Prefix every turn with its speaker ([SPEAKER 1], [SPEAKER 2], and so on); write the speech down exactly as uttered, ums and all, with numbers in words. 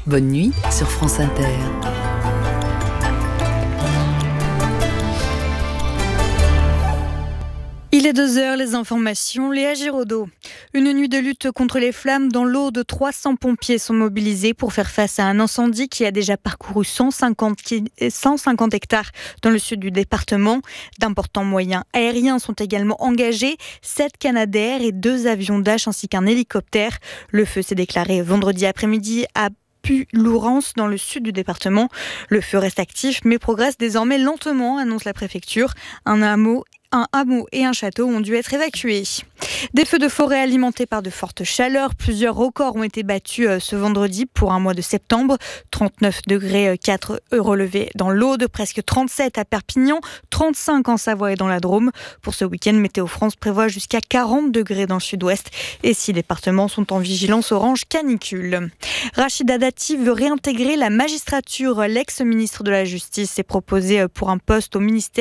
[SPEAKER 1] Bonne nuit sur France Inter.
[SPEAKER 2] Il est deux heures, les informations, Léa Giraudot. Une nuit de lutte contre les flammes dans l'eau, de trois cents pompiers sont mobilisés pour faire face à un incendie qui a déjà parcouru cent cinquante hectares dans le sud du département. D'importants moyens aériens sont également engagés, sept Canadair et deux avions Dash ainsi qu'un hélicoptère. Le feu s'est déclaré vendredi après-midi à Puylaurens dans le sud du département. Le feu reste actif mais progresse désormais lentement, annonce la préfecture. Un hameau Un hameau et un château ont dû être évacués. Des feux de forêt alimentés par de fortes chaleurs. Plusieurs records ont été battus ce vendredi pour un mois de septembre. trente-neuf degrés quatre relevés dans l'Aude, presque trente-sept à Perpignan, trente-cinq en Savoie et dans la Drôme. Pour ce week-end, Météo France prévoit jusqu'à quarante degrés dans le sud-ouest et six départements sont en vigilance orange canicule. Rachida Dati veut réintégrer la magistrature. L'ex-ministre de la Justice s'est proposé pour un poste au ministère